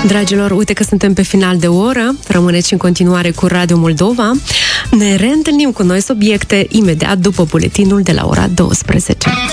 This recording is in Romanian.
Dragilor, uite că suntem pe final de oră. Rămâneți în continuare cu Radio Moldova. Ne reîntâlnim cu noi subiecte imediat după buletinul de la ora 12.